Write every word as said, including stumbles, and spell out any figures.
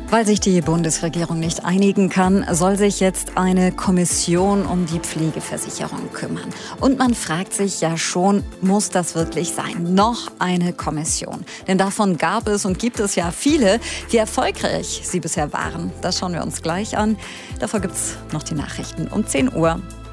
Weil sich die Bundesregierung nicht einigen kann, soll sich jetzt eine Kommission um die Pflegeversicherung kümmern. Und man fragt sich ja schon, muss das wirklich sein? Noch eine Kommission. Denn davon gab es und gibt es ja viele. Wie erfolgreich sie bisher waren, das schauen wir uns gleich an. Davor gibt's noch die Nachrichten um zehn Uhr.